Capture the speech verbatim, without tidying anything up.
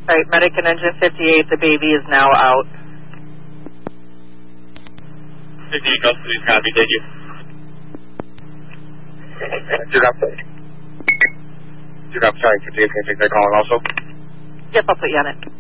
All right, medic and engine fifty-eight, the baby is now out. fifty-eight, custody, copy, thank you. Duke up. Duke up, sorry, fifty-eight, can you take that call also? Yep, I'll put you on it.